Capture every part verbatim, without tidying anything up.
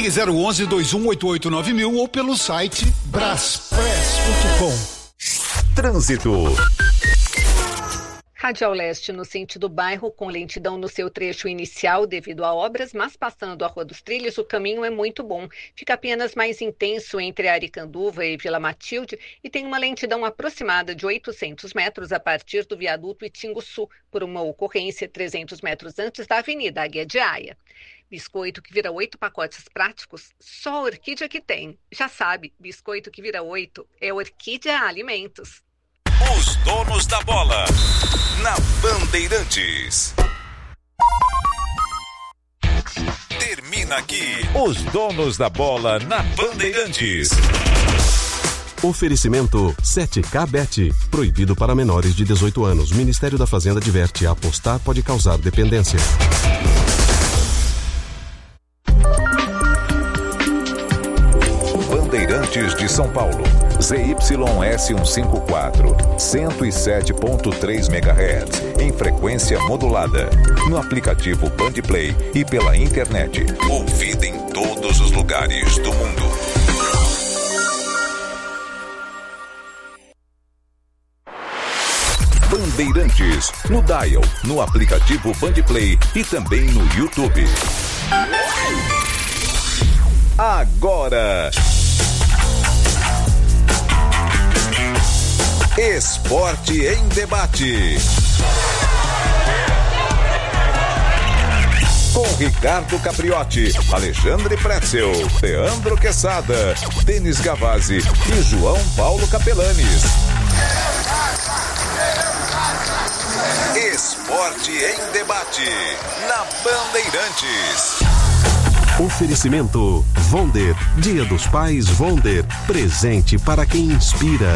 Ligue zero onze, dois um oito oito nove mil ou pelo site braspress ponto com. Trânsito. Radial Leste no sentido bairro, com lentidão no seu trecho inicial devido a obras, mas passando a Rua dos Trilhos, o caminho é muito bom. Fica apenas mais intenso entre Aricanduva e Vila Matilde e tem uma lentidão aproximada de oitocentos metros a partir do viaduto Itinguçu, por uma ocorrência trezentos metros antes da Avenida Águia de Aia. Biscoito que vira oito pacotes práticos, só a Orquídea que tem. Já sabe, biscoito que vira oito é Orquídea Alimentos. Os donos da bola, na Bandeirantes. Termina aqui, os donos da bola na Bandeirantes. Oferecimento sete K Bet, proibido para menores de dezoito anos. Ministério da Fazenda adverte: apostar pode causar dependência. Bandeirantes de São Paulo, Z Y S cento e cinquenta e quatro, cento e sete ponto três megahertz, em frequência modulada, no aplicativo Bandplay e pela internet, ouvida em todos os lugares do mundo. Bandeirantes, no Dial, no aplicativo Bandplay e também no YouTube. Agora, Esporte em Debate. Com Ricardo Capriotti, Alexandre Pretzel, Leandro Quesada, Denis Gavazzi e João Paulo Capelanes. Esporte em Debate, na Bandeirantes. Oferecimento Vonder, Dia dos Pais Vonder, presente para quem inspira.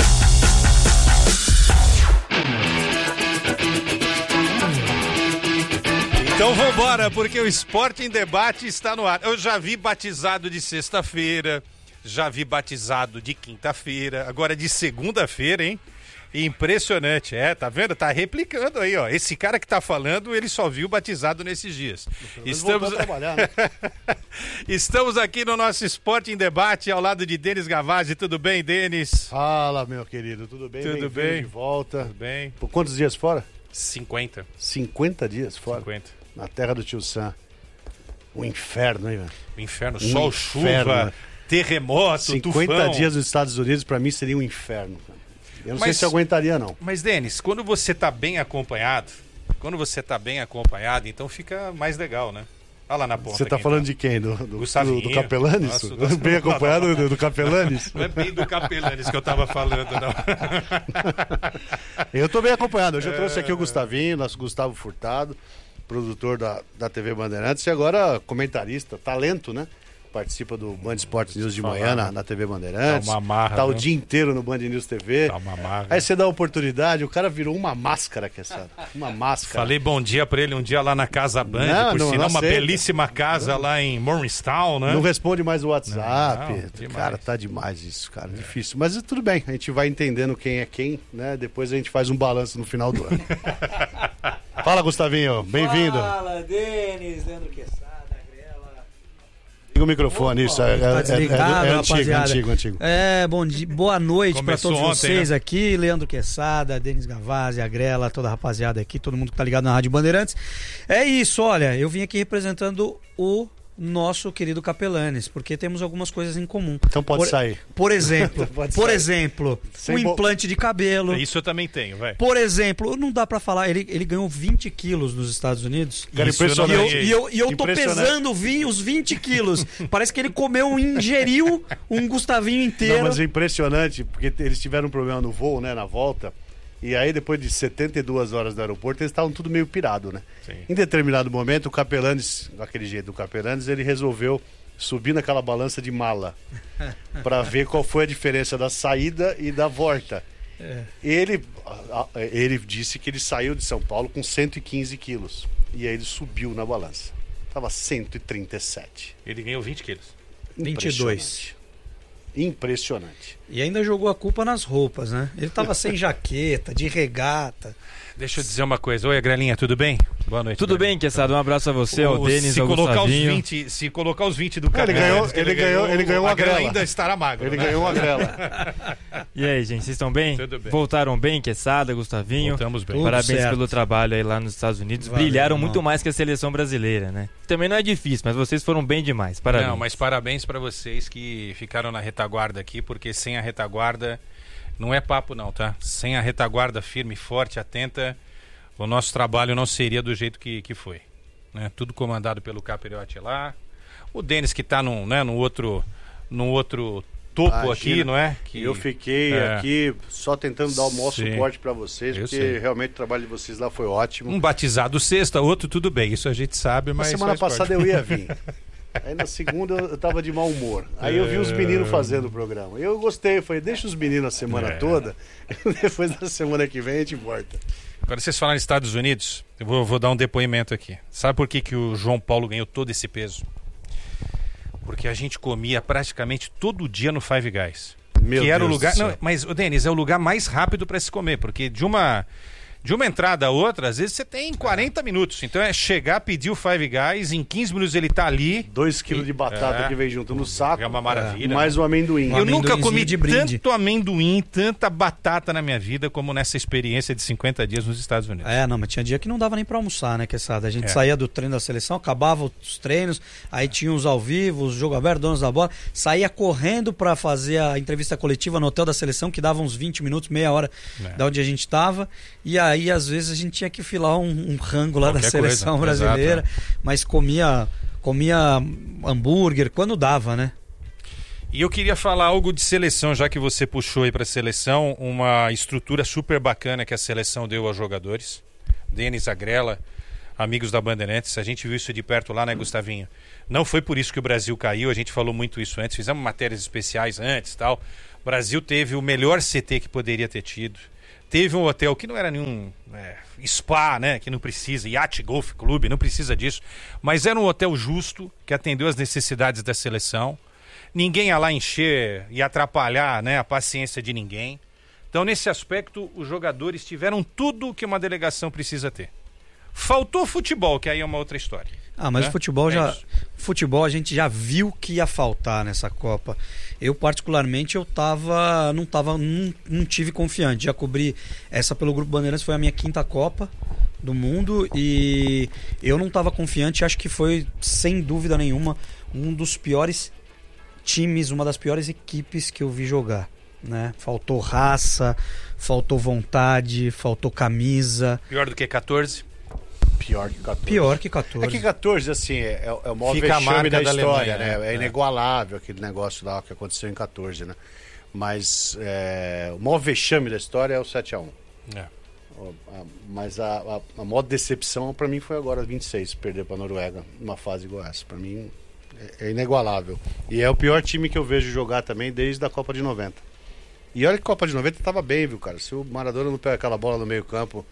Então vambora, porque o Esporte em Debate está no ar. Eu já vi batizado de sexta-feira, já vi batizado de quinta-feira, agora de segunda-feira, hein? Impressionante, é, tá vendo? Tá replicando aí, ó. Esse cara que tá falando, ele só viu batizado nesses dias. Estamos... trabalhar, né? Estamos aqui no nosso Esporte em Debate, ao lado de Denis Gavazzi. Tudo bem, Denis? Fala, meu querido, tudo bem? Tudo bem? De volta. Tudo bem. Por quantos dias fora? cinquenta. cinquenta dias fora? cinquenta. Na terra do tio Sam. Um inferno, hein, velho? O inferno, um sol, inferno, chuva, né? terremoto, cinquenta tufão. dias nos Estados Unidos, pra mim, seria um inferno. Eu não Mas, sei se eu aguentaria, não. Mas, Denis, quando você tá bem acompanhado, quando você tá bem acompanhado, então fica mais legal, né? Olha lá na ponta. Você tá aqui, falando então. de quem? Do, do, do, do Capelanes? Nossa, do... Bem acompanhado não, não, não. do, do Capelanes? Não é bem do Capelanes que eu tava falando, não. Eu tô bem acompanhado. Hoje eu trouxe aqui o Gustavinho, nosso Gustavo Furtado, produtor da, da T V Bandeirantes e agora comentarista, talento, né? Participa do Band Esportes News de manhã na, na T V Bandeirantes. Tá uma marra, Tá o viu? dia inteiro no Band News T V. Tá uma marra. Aí você dá a oportunidade, o cara virou uma máscara, que essa, uma máscara. Falei bom dia pra ele um dia lá na Casa Band, Não, por não, sinal, não uma aceita. belíssima casa lá em Morristown, né? Não responde mais o WhatsApp. Não, não, demais. Cara, tá demais isso, cara. Difícil. Mas tudo bem, a gente vai entendendo quem é quem, né? Depois a gente faz um balanço no final do ano. Fala, Gustavinho. Bem-vindo. Fala, Denis, Leandro Quesada. Liga o microfone, isso. É, Tá é, desligado, é, é antigo, rapaziada. antigo, antigo. É, bom dia, boa noite para Começou todos ontem, vocês né? aqui, Leandro Quesada, Denis Gavazzi, a Grela, toda a rapaziada aqui, todo mundo que tá ligado na Rádio Bandeirantes. É isso, olha, eu vim aqui representando o nosso querido Capelanes, porque temos algumas coisas em comum. Então pode por, sair. Por exemplo, Pode por sair. exemplo, Sem o bo- implante de cabelo. Isso eu também tenho, vai. Por exemplo, não dá pra falar, ele, ele ganhou vinte quilos nos Estados Unidos. Cara, Isso eu não E eu, ganhei. e eu, e eu tô Impressionante. pesando vi- os vinte quilos. Parece que ele comeu, ingeriu um Gustavinho inteiro. Não, mas é impressionante, porque eles tiveram um problema no voo, né, na volta. E aí, depois de setenta e duas horas do aeroporto, eles estavam tudo meio pirado, né? Sim. Em determinado momento, o Capelanes, daquele jeito do Capelanes, ele resolveu subir naquela balança de mala para ver qual foi a diferença da saída e da volta. É. Ele, a- a- ele disse que ele saiu de São Paulo com cento e quinze quilos. E aí ele subiu na balança. Tava cento e trinta e sete. Ele ganhou vinte quilos. vinte e dois. Impressionante. Impressionante. E ainda jogou a culpa nas roupas, né? Ele tava sem jaqueta, de regata. Deixa eu dizer uma coisa. Oi, Grelinha, tudo bem? Boa noite. Tudo Grelinha. bem, Quezada? Um abraço a você, ao O- Denis, se ao colocar os Gustavinho. vinte, se colocar os vinte do Ele Capelani, ganhou- que ele ganhou- ele ganhou uma a grela grela. ainda estará magro. Ele né? ganhou uma grela. E aí, gente, vocês estão bem? Tudo bem. Voltaram bem, Quezada, Gustavinho? Voltamos bem. Tudo Parabéns certo. pelo trabalho aí lá nos Estados Unidos. Valeu, Brilharam irmão. muito mais que a seleção brasileira, né? Também não é difícil, mas vocês foram bem demais. Parabéns. Não, mas parabéns pra vocês que ficaram na retaguarda aqui, porque sem a retaguarda não é papo não, tá? Sem a retaguarda firme, forte, atenta, o nosso trabalho não seria do jeito que, que foi. Né? Tudo comandado pelo Capiriotti lá. O Denis que tá num, né, no outro, no outro topo Imagina. aqui, não é? Que, Eu fiquei é. aqui só tentando dar o maior Sim. suporte para vocês, Eu porque sei. realmente o trabalho de vocês lá foi ótimo. Um batizado sexta, outro tudo bem, isso a gente sabe, Na mas semana faz passada parte. eu ia vir. Aí na segunda eu tava de mau humor. Aí eu vi os meninos fazendo o programa. Eu gostei, eu falei, deixa os meninos a semana É. toda, depois da semana que vem a gente volta. Agora vocês falaram nos Estados Unidos, eu vou, vou dar um depoimento aqui. Sabe por que, que o João Paulo ganhou todo esse peso? Porque a gente comia praticamente todo dia no Five Guys. Meu que era Deus o lugar. do céu. Não, mas, o Denis, é o lugar mais rápido para se comer, porque de uma. De uma entrada a outra, às vezes você tem quarenta minutos. Então é chegar, pedir o Five Guys, em quinze minutos ele tá ali. Dois quilos de batata É. que vem junto no saco. É uma maravilha, Mais o amendoim. Um Eu nunca amendoinzinho comi de brinde. tanto amendoim, tanta batata na minha vida como nessa experiência de cinquenta dias nos Estados Unidos. É, não, mas tinha dia que não dava nem pra almoçar, né, Quezada? A gente É. saía do treino da seleção, acabava os treinos, aí tinha os ao vivo, os jogo aberto, donos da bola, saía correndo pra fazer a entrevista coletiva no hotel da seleção, que dava uns vinte minutos, meia hora É. da onde a gente tava, e aí às vezes a gente tinha que filar um, um rango lá Qualquer da seleção coisa, brasileira, exato, mas comia, comia hambúrguer quando dava, né? E eu queria falar algo de seleção, já que você puxou aí para a seleção, uma estrutura super bacana que a seleção deu aos jogadores. Denis, Agrela, amigos da Bandeirantes, a gente viu isso de perto lá, né, Gustavinho? Não foi por isso que o Brasil caiu, a gente falou muito isso antes, fizemos matérias especiais antes e tal. O Brasil teve o melhor C T que poderia ter tido. Teve um hotel que não era nenhum é, spa, né? Que não precisa, Yacht Golf Club, não precisa disso. Mas era um hotel justo, que atendeu às necessidades da seleção. Ninguém ia lá encher e atrapalhar, né, a paciência de ninguém. Então, nesse aspecto, os jogadores tiveram tudo o que uma delegação precisa ter. Faltou futebol, que aí é uma outra história. Ah, mas né? o futebol É já. isso. Futebol a gente já viu que ia faltar nessa Copa. Eu, particularmente, eu tava. Não tava. Não, não tive confiante. Já cobri essa pelo Grupo Bandeirantes, foi a minha quinta Copa do mundo e eu não tava confiante. Acho que foi, sem dúvida nenhuma, um dos piores times, uma das piores equipes que eu vi jogar. Né? Faltou raça, faltou vontade, faltou camisa. Pior do que catorze. Pior que catorze. Pior que catorze. É que catorze, assim, é, é o maior Fica a vexame marca da da história, Alemanha, né? né? É É. inigualável aquele negócio lá que aconteceu em catorze, né? Mas é, o maior vexame da história é o sete a um. É. O- a- Mas a, a, a maior decepção pra mim foi agora vinte e seis, perder pra Noruega numa fase igual essa. Pra mim é, é inigualável. E é o pior time que eu vejo jogar também desde a Copa de noventa. E olha que a Copa de noventa tava bem, viu, cara? Se o Maradona não pega aquela bola no meio campo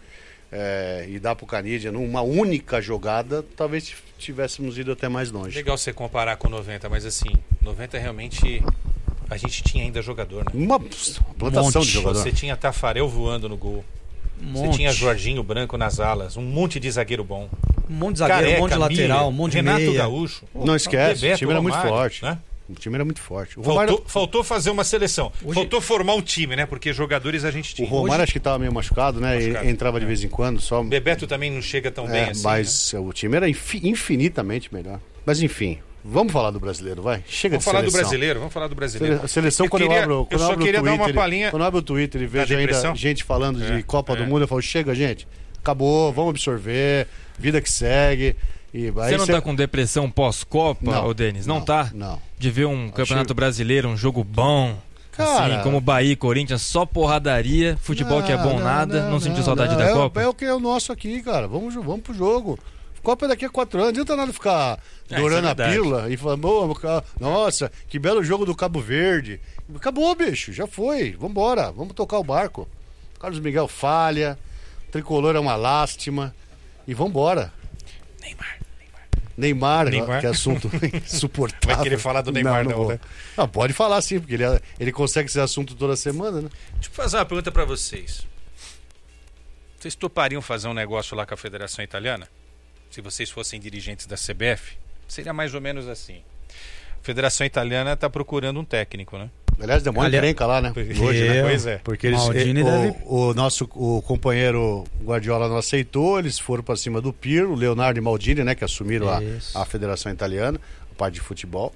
é, e dá pro Canidia numa única jogada, talvez t- tivéssemos ido até mais longe. Legal você comparar com noventa, mas assim, noventa realmente a gente tinha ainda jogador, né? Uma plantação Monte. de jogador. Você tinha Tafarel voando no gol. Um Você monte. tinha Jorginho Branco nas alas, um monte de zagueiro bom. Um monte de zagueiro, um monte de lateral, Miller, um monte de Renato meia. Gaúcho. Não esquece, Bebeto, o time era muito Romário, forte. né? O time era muito forte. O Faltou, Romário, faltou fazer uma seleção. Hoje- Faltou formar um time, né? Porque jogadores a gente o tinha. Romário Hoje- acho que estava meio machucado, né? Machucado, E entrava de é. vez em quando, só. Bebeto também não chega tão É, bem assim. né? mas o time era infi- infinitamente melhor. Mas enfim, vamos falar do brasileiro, vai. Chega Vamos de falar do seleção. brasileiro, vamos falar do brasileiro. Sele- A seleção, Eu quando queria- eu abro, eu quando só abro queria o dar Twitter, uma palhinha quando eu abro o Twitter e vejo depressão? ainda gente falando É, de Copa do é. Mundo, eu falo, chega, gente, acabou, vamos absorver, vida que segue. E aí Você não cê- tá com depressão pós-Copa, Não, ô Denis? Não, não, tá? não. De ver um campeonato brasileiro, um jogo bom, Cara- assim, como Bahia e Corinthians, só porradaria, futebol que é bom Não, nada, não, sentiu saudade não. da é, o- Copa? É o que é o nosso aqui, cara. Vamos, jo- vamos pro jogo. Copa é daqui a quatro anos. Não adianta nada ficar É, dourando isso é a verdade. pílula e falando, "Ô, ca- nossa, que belo jogo do Cabo Verde. Acabou, bicho, já foi. Vambora, vamos tocar o barco. Carlos Miguel falha, Tricolor é uma lástima. E vambora. Neymar. Neymar, Neymar. que é assunto insuportável. Vai querer falar do Neymar, não, não, não né? Não, pode falar sim, porque ele, ele consegue ser assunto toda semana, né? Deixa eu fazer uma pergunta pra vocês. Vocês topariam fazer um negócio lá com a Federação Italiana? Se vocês fossem dirigentes da C B F? Seria mais ou menos assim. A Federação Italiana está procurando um técnico, né? Aliás, deu uma Aliás- encrenca lá, né? Porque- Hoje, né? Pois é. Porque eles, Maldini o, deve- o nosso o companheiro Guardiola não aceitou, eles foram para cima do Pirlo, o Leonardo e Maldini, né, que assumiram a, Isso. a Federação Italiana, a parte de futebol.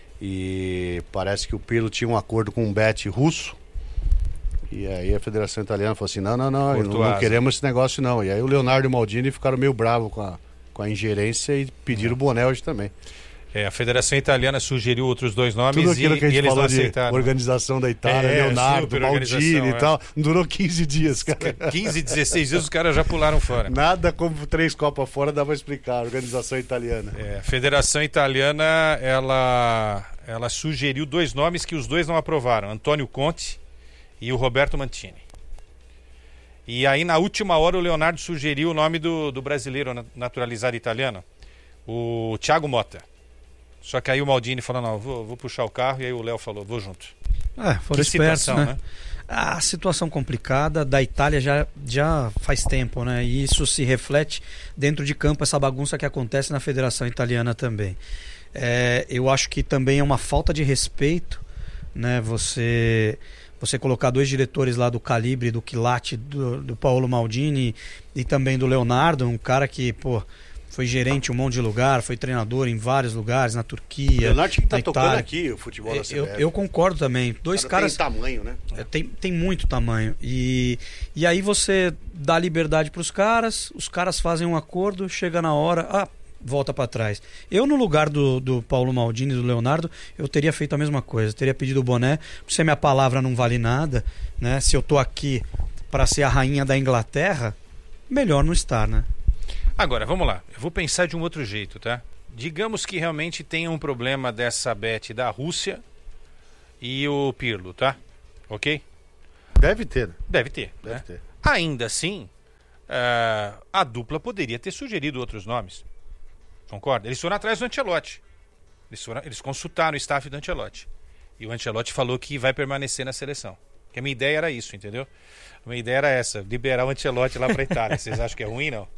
E parece que o Pirlo tinha um acordo com um bet russo. E aí a Federação Italiana falou assim: não, não, não, não, Courtois. não queremos esse negócio não. E aí o Leonardo e o Maldini ficaram meio bravos com a, com a ingerência e pediram o boné hoje também. É, a Federação Italiana sugeriu outros dois nomes Tudo e, aquilo que a e gente eles não falou de aceitaram. organização da Itália, É, Leonardo, super Maldini organização, e é. tal, não durou quinze dias, cara. quinze, dezesseis dias os caras já pularam fora. Nada como três Copas fora dá pra explicar, a organização italiana. É, a Federação Italiana, ela, ela sugeriu dois nomes que os dois não aprovaram, Antônio Conte e o Roberto Mantini. E aí na última hora o Leonardo sugeriu o nome do, do brasileiro naturalizado italiano, o Thiago Motta. Só que aí o Maldini falou, não, vou, vou puxar o carro, e aí o Léo falou, vou junto. É, foram Que espertos, situação, né? né? A situação complicada da Itália já, já faz tempo, né? E isso se reflete dentro de campo, essa bagunça que acontece na Federação Italiana também. É, eu acho que também é uma falta de respeito, né? Você, você colocar dois diretores lá do calibre, do quilate, do, do Paolo Maldini e também do Leonardo, um cara que, pô, foi gerente em um monte de lugar, foi treinador em vários lugares, na Turquia, Leonardo tinha que na tá tocando Itália. aqui o futebol da C B Eu, F. eu concordo também. Dois Cara, caras. tem tamanho, né? É, Tem, tem muito tamanho. E, e aí você dá liberdade para os caras, os caras fazem um acordo, chega na hora, ah, volta para trás. Eu, no lugar do, do Paulo Maldini e do Leonardo, eu teria feito a mesma coisa. Teria pedido o boné, se a minha palavra não vale nada, né? Se eu tô aqui para ser a rainha da Inglaterra, melhor não estar, né? Agora, vamos lá. Eu vou pensar de um outro jeito, tá? Digamos que realmente tenha um problema dessa bet da Rússia e o Pirlo, tá? Ok? Deve ter, né? Deve ter. Deve né? ter. Ainda assim, eh, a dupla poderia ter sugerido outros nomes. Concorda? Eles foram atrás do Ancelotti. Eles, foram, eles consultaram o staff do Ancelotti. E o Ancelotti falou que vai permanecer na seleção. Que a minha ideia era isso, entendeu? A minha ideia era essa, liberar o Ancelotti lá pra Itália. Vocês acham que é ruim, não?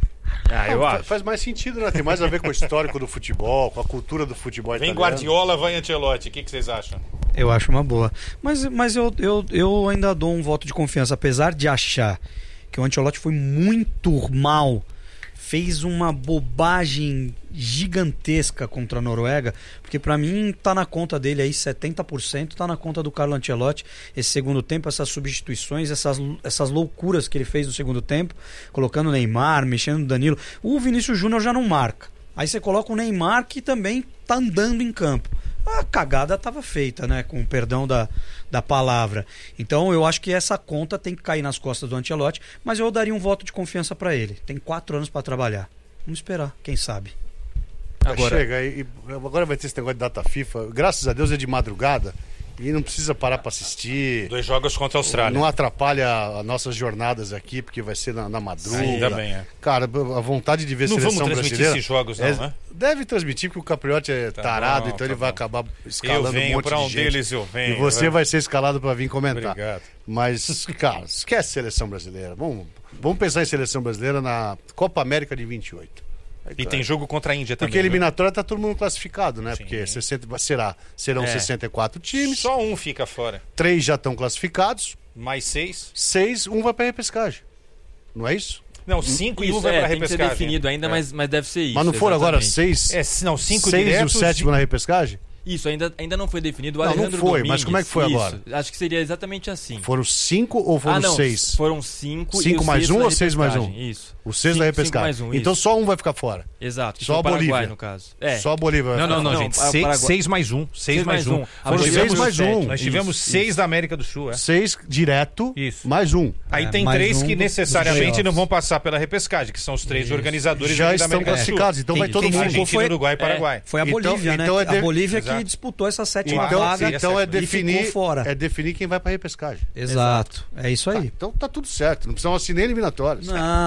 Ah, eu Não, acho. Faz mais sentido, né? Tem mais a ver com o histórico do futebol, com a cultura do futebol Vem italiano. Guardiola, vai Ancelotti. O que, que vocês acham? Eu acho uma boa. Mas, mas eu, eu, eu ainda dou um voto de confiança, apesar de achar que o Ancelotti foi muito mal, fez uma bobagem gigantesca contra a Noruega, porque pra mim tá na conta dele aí, setenta por cento tá na conta do Carlo Ancelotti, esse segundo tempo, essas substituições, essas, essas loucuras que ele fez no segundo tempo, colocando o Neymar, mexendo no Danilo. O Vinícius Júnior já não marca. Aí você coloca o Neymar, que também tá andando em campo. A cagada estava feita, né? Com o perdão da, da palavra. Então eu acho que essa conta tem que cair nas costas do Ancelotti, mas eu daria um voto de confiança para ele. Tem quatro anos para trabalhar. Vamos esperar, quem sabe. Agora... Chega, e, e agora vai ter esse negócio de data FIFA. Graças a Deus é de madrugada e não precisa parar para assistir. Dois jogos contra a Austrália. Não atrapalha as nossas jornadas aqui, porque vai ser na, na madruga. Ainda bem, é. Cara, a vontade de ver Não seleção vamos transmitir brasileira. esses jogos, não, é, né? Deve transmitir, porque o Capriotti é Tá tarado, bom, então tá ele vai bom. acabar Eu escalando um venho monte para de um gente. deles, eu venho. E você vai ser escalado para vir comentar. Obrigado. Mas, cara, esquece seleção brasileira. Vamos, vamos pensar em seleção brasileira na Copa América de vinte e oito. Aí, E cara, tem jogo contra a Índia também. porque eliminatória tá todo mundo classificado, né? Sim. Porque sessenta, será, serão É. sessenta e quatro times, Só um fica fora. três já estão classificados, Mais seis. seis, um vai para repescagem. Não é isso? Não, cinco e um Isso, vai é, pra tem que ser repescagem. definido ainda, É. mas, mas deve ser isso. Mas não foram agora exatamente. seis, É, se- não, cinco seis diretos e o sétimo na repescagem? Isso, ainda, ainda não foi definido. O Não, não Alejandro foi, Domingues, mas como é que foi isso, agora? Acho que seria exatamente assim. Foram cinco ou foram ah, não, seis? Foram cinco. Cinco e o mais sexto um na ou seis mais um? repescagem, Isso. O seis Cinco- da cinco repescagem. mais um, Então isso. só um vai ficar fora. Exato. que só foi a o Paraguai, Bolívia. no caso. É. Só a Bolívia. vai Não, não, ficar não, fora. gente. Não, Seis, Paraguai. seis mais um. Seis mais um. A Nós Foram Bolívia seis mais sete. um. Nós tivemos Isso, seis isso. da América do Sul, é. Seis direto, Isso. mais um. Aí É, tem mais três um que do- necessariamente dos não playoffs. vão passar pela repescagem, que são os três organizadores Já aqui da estão América do Sul. classificados, então vai Quem- todo quem mundo. ficou Argentina, foi- Uruguai e é, Paraguai. Foi a Então- Bolívia, então né? é de- A Bolívia Exato. que disputou essa sétima Então, vaga então é e ficou definir, fora. é definir quem vai para repescagem. Exato. É isso Tá, aí. então tá tudo certo, não precisamos assim nem eliminatórias. Não, não, É isso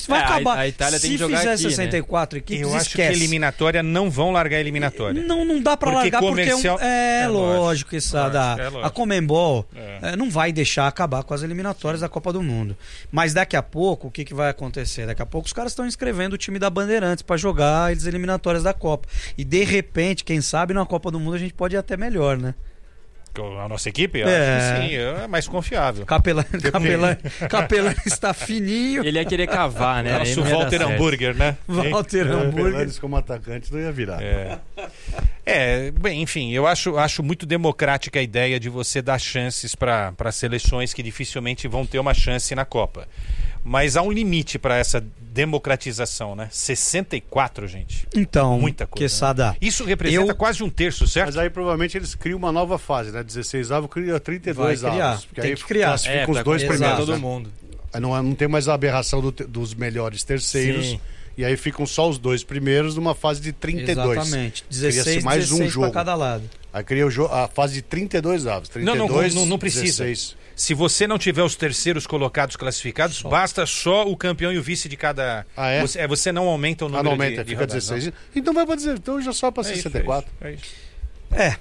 isso vai É, a- acabar. a Itália Se tem que jogar fizer aqui, sessenta e quatro equipes, Eu acho esquece. que eliminatória não vão largar a eliminatória. Não, não dá pra Porque largar comercial- porque é, um, é, É lógico, lógico, isso lógico, da, é lógico. a Conmebol É. é, não vai deixar acabar com as eliminatórias da Copa do Mundo. Mas daqui a pouco, o que, que vai acontecer? Daqui a pouco os caras estão inscrevendo o time da Bandeirantes pra jogar as eliminatórias da Copa. E de repente, quem sabe na Copa do Mundo a gente pode ir até melhor, né? A nossa equipe? Eu É. acho que sim, é mais confiável. Capelã, Capelã, Capelã está fininho. Ele ia querer cavar, né? Aí Nosso não ia dar Walter certo. Hambúrguer, né? Walter O Hambúrguer. Fernandes como atacante não ia virar. É. É, bem, enfim, eu acho, acho muito democrática a ideia de você dar chances para seleções que dificilmente vão ter uma chance na Copa. Mas há um limite para essa democratização, né? sessenta e quatro, gente. Então, Muita coisa, Quesada, né? Isso representa eu- quase um terço, certo? Mas aí provavelmente eles criam uma nova fase, né? dezesseis avos cria trinta e dois Vai criar, avos. Porque tem aí que criar. classifica É, os pra dois conhecer primeiros. todo né? mundo. Aí não, não tem mais a aberração do te- dos melhores terceiros. Sim. E aí ficam só os dois primeiros numa fase de trinta e dois. exatamente. Cria-se dezesseis, mais um dezesseis jogo. para cada lado. Aí cria o jo- a fase de trinta e dois avos. trinta e Não, dois, não, não, não precisa. dezesseis. Se você não tiver os terceiros colocados classificados, Só. basta só o campeão e o vice de cada. Ah, é? Você, é, você não aumenta o Ah, número não aumenta, de, de fica rodadas, não. dezesseis. Então vai pra dizer, então já só pra É isso, sessenta e quatro. É isso. É,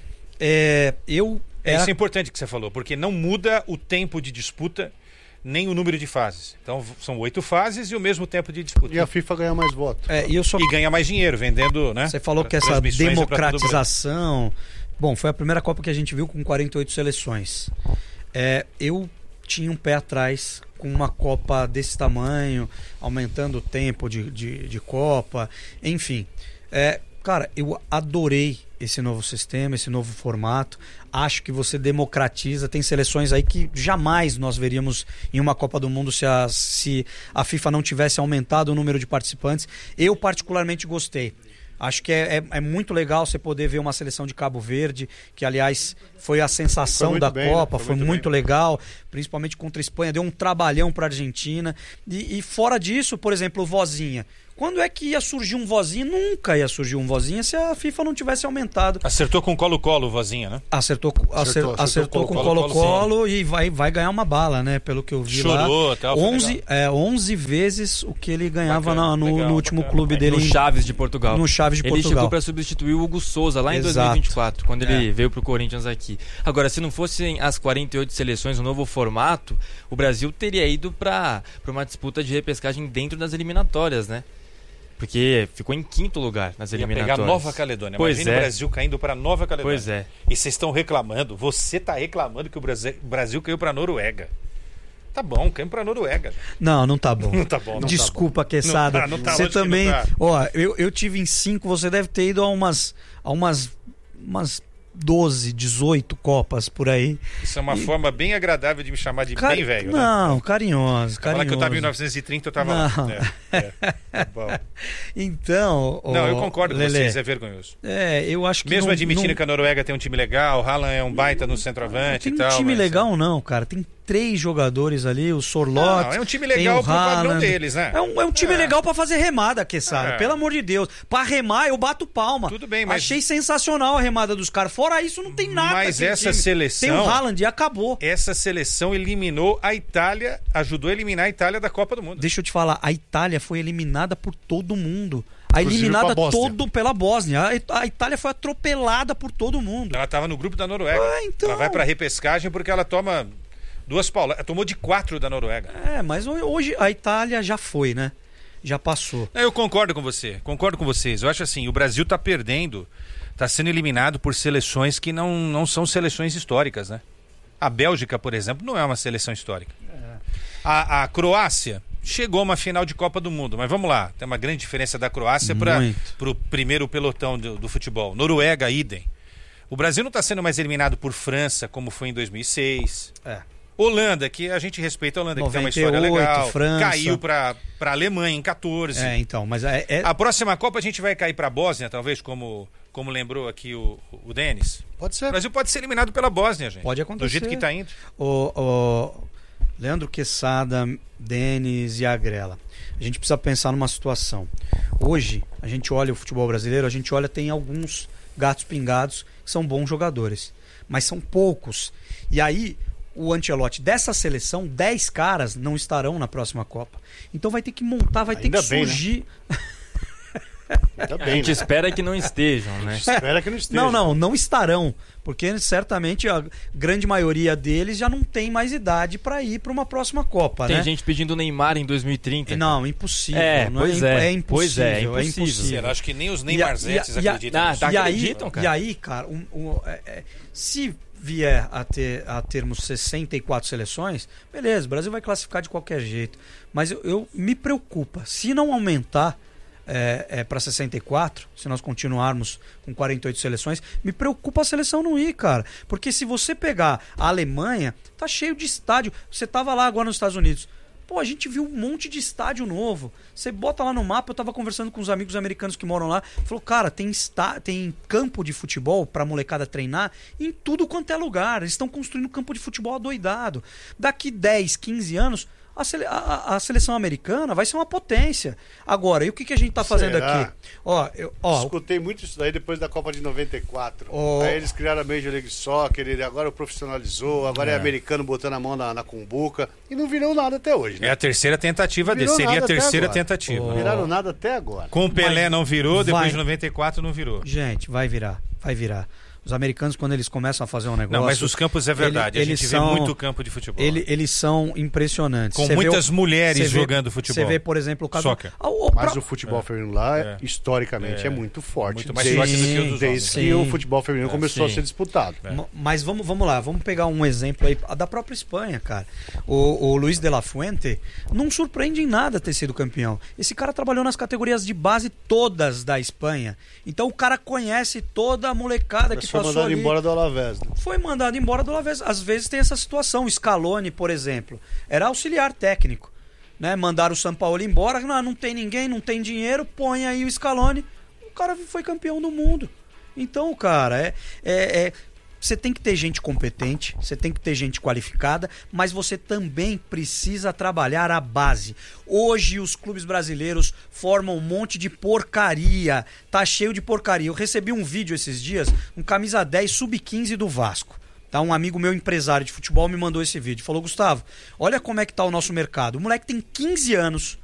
é eu... É, era- isso é importante que você falou, porque não muda o tempo de disputa nem o número de fases. Então v- são oito fases e o mesmo tempo de disputa. E a FIFA ganha mais votos. é, e eu só E ganha mais dinheiro vendendo, né? Você falou que essa transmissões é pra todo o Brasil. democratização. Bom, foi a primeira Copa que a gente viu com quarenta e oito seleções. É, eu tinha um pé atrás com uma Copa desse tamanho, aumentando o tempo de, de, de Copa, enfim. É, cara, eu adorei esse novo sistema, esse novo formato. Acho que você democratiza. Tem seleções aí que jamais nós veríamos em uma Copa do Mundo se a, se a FIFA não tivesse aumentado o número de participantes. Eu particularmente gostei. Acho que é, é, é muito legal você poder ver uma seleção de Cabo Verde, que aliás foi a sensação Foi muito da bem, né? Copa, Foi foi muito muito bem. legal, principalmente contra a Espanha, deu um trabalhão para a Argentina. E, e fora disso, por exemplo, o Vozinha. Quando é que ia surgir um Vozinha? Nunca ia surgir um Vozinha se a FIFA não tivesse aumentado. Acertou com o Colo-Colo, Vozinha, né? Acertou, Acertou, acertou, acertou acertou com o Colo-Colo, Colo-Colo e vai, vai ganhar uma bala, né? Pelo que eu vi Chorou, lá. tal, foi onze, legal. é, onze vezes o que ele ganhava Bacana, na- no, legal, no último bacana. clube dele. No em- Chaves de Portugal. No Chaves de ele Portugal. chegou para substituir o Hugo Souza lá em Exato. dois mil e vinte e quatro, quando ele É. veio pro Corinthians aqui. Agora, se não fossem as quarenta e oito seleções, o novo formato, o Brasil teria ido para uma disputa de repescagem dentro das eliminatórias, né? Porque ficou em quinto lugar nas Ia eliminatórias. pegar Nova Caledônia. Pois Imagina é. o Brasil caindo para Nova Caledônia. Pois é. E vocês estão reclamando, você está reclamando que o Brasil, Brasil caiu para Noruega. Tá bom, caiu para Noruega. Não, não tá bom. Não tá bom. Não Desculpa, Quesada. Não tá, não tá, Você lógico que também. não tá. Ó, eu, eu tive em cinco, você deve ter ido a umas. A umas. umas doze, dezoito Copas por aí. Isso é uma forma bem agradável de me chamar de Cari- bem velho, né? Não, carinhoso, Falar carinhoso. que eu estava em mil novecentos e trinta, eu estava Não. lá. É, é, tá bom. Então. Não, ó, eu concordo com Lelê, vocês, é vergonhoso. É, eu acho que. Mesmo não, admitindo não, que a Noruega tem um time legal, o Haaland é um baita no centroavante tem e um tal. time mas- legal, não, cara. Tem três jogadores ali, o Sorloth. Não, é um time tem legal o pro padrão Haaland. deles, né? É um, é um time É. legal pra fazer remada, Quesada. É. Pelo amor de Deus. Pra remar, eu bato palma. Tudo bem, mas- Achei sensacional a remada dos caras. Fora isso, não tem nada. Mas aquele essa time. seleção- Tem o Haaland e acabou. Essa seleção eliminou a Itália, ajudou a eliminar a Itália da Copa do Mundo. Deixa eu te falar, a Itália foi eliminada por todo mundo. A Inclusive eliminada pra Bósnia. todo pela Bósnia. A, a Itália foi atropelada por todo mundo. Ela estava no grupo da Noruega. Ah, então. Ela vai pra repescagem porque ela toma duas paulas. Ela tomou de quatro da Noruega. É, mas ho- hoje a Itália já foi, né? Já passou. Não, eu concordo com você, concordo com vocês. Eu acho assim, o Brasil tá perdendo, tá sendo eliminado por seleções que não, não são seleções históricas, né? A Bélgica, por exemplo, não é uma seleção histórica. A, a Croácia chegou a uma final de Copa do Mundo, mas vamos lá, tem uma grande diferença da Croácia para Muito. o primeiro pelotão do, do futebol. Noruega, idem. O Brasil não está sendo mais eliminado por França, como foi em dois mil e seis. É. Holanda, que a gente respeita a Holanda, que tem uma noventa e história oito, legal. França. Caiu para a Alemanha em quatorze. É, então, mas é, é- A próxima Copa a gente vai cair para a Bósnia, talvez, como, como lembrou aqui o, o Denis. Pode O ser. Brasil pode ser eliminado pela Bósnia, gente. Pode acontecer. Do jeito que está indo. o, o Leandro Quesada, Denis e Agrela. A gente precisa pensar numa situação. Hoje, a gente olha o futebol brasileiro, a gente olha, tem alguns gatos pingados que são bons jogadores, mas são poucos. E aí, o Ancelotti, dessa seleção, dez caras não estarão na próxima Copa. Então vai ter que montar, vai Ainda ter que bem, surgir... Né? Ainda A bem, gente né? espera que não estejam, né? Espera que não esteja. Não, não, não estarão. Porque certamente a grande maioria deles já não tem mais idade para ir para uma próxima Copa, Tem né? gente pedindo Neymar em dois mil e trinta. Não, impossível. É, não pois é, é. é impossível. Pois é, é é impossível. impossível. Acho que nem os E a- Neymarzetes e a- acreditam Ah, nisso. tá. E aí, acreditam, cara? e aí, cara, um- um- é- é, se vier a, ter, a termos sessenta e quatro seleções, beleza, o Brasil vai classificar de qualquer jeito. Mas eu, eu me preocupa, se não aumentar é, é, para sessenta e quatro, se nós continuarmos com quarenta e oito seleções, me preocupa a seleção não ir, cara. Porque se você pegar a Alemanha, tá cheio de estádio. Você tava lá agora nos Estados Unidos. Pô, a gente viu um monte de estádio novo. Você bota lá no mapa, eu tava conversando com os amigos americanos que moram lá. Falou, cara, tem, está, tem campo de futebol pra molecada treinar em tudo quanto é lugar. Eles estão construindo campo de futebol adoidado. Daqui dez, quinze anos, a, sele, a, a seleção americana vai ser uma potência. Agora, e o que, que a gente tá fazendo Será? aqui? Ó, eu, ó, Escutei muito isso daí depois da Copa de noventa e quatro. Oh. Aí eles criaram a Major League Soccer, ele agora profissionalizou, agora é, É. americano botando a mão na, na cumbuca. E não virou nada até hoje, né? É a terceira tentativa dele. Virou Seria a nada até terceira agora. tentativa. Não viraram nada até agora. Com o Pelé Mas não virou, depois vai- de noventa e quatro não virou. gente, vai virar, vai virar. Os americanos, quando eles começam a fazer um negócio... Não, mas os campos é verdade. ele- a gente eles vê são- muito campo de futebol. Ele, eles são impressionantes. Com Você vê muitas o- mulheres você vê- jogando futebol. Você vê, por exemplo, o caso... Soccer. Ah, o- Mas pra- o futebol feminino lá, É. historicamente, é, É. muito forte. Muito mais desde, forte do que o dos desde homens. que Sim. o futebol feminino É, começou sim. a ser disputado. É. M- Mas vamos, vamos lá, vamos pegar um exemplo aí da própria Espanha, cara. O, o Luiz de la Fuente não surpreende em nada ter sido campeão. Esse cara trabalhou nas categorias de base todas da Espanha. Então o cara conhece toda a molecada Mas que foi passou mandado ali. embora do Alavés, né? Foi mandado embora do Alavés. Às vezes tem essa situação. O Scaloni, por exemplo, era auxiliar técnico. Né? Mandaram o São Paulo embora. Não, não tem ninguém, não tem dinheiro. Põe aí o Scaloni. O cara foi campeão do mundo. Então, cara, é, é, é- você tem que ter gente competente, você tem que ter gente qualificada, mas você também precisa trabalhar a base. Hoje os clubes brasileiros formam um monte de porcaria, tá cheio de porcaria. Eu recebi um vídeo esses dias, um camisa dez sub quinze do Vasco. Tá, um amigo meu empresário de futebol me mandou esse vídeo. Falou, Gustavo, olha como é que tá o nosso mercado. O moleque tem quinze anos,